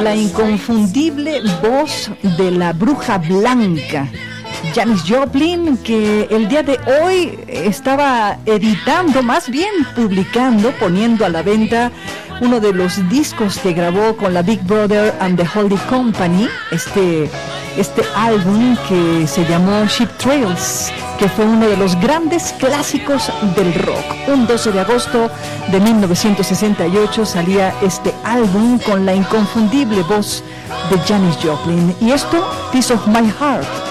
la inconfundible voz de la bruja blanca, Janis Joplin, que el día de hoy estaba editando, más bien publicando, poniendo a la venta uno de los discos que grabó con la Big Brother and the Holding Company, este álbum que se llamó Sheep Trails, que fue uno de los grandes clásicos del rock. Un 12 de agosto de 1968 salía este álbum con la inconfundible voz de Janis Joplin. Y esto, Piece of My Heart.